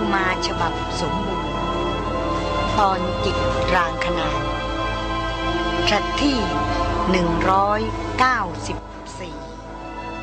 มาฉบับสมบูรณ์ตอนจิตรางคณาแทร็กที่198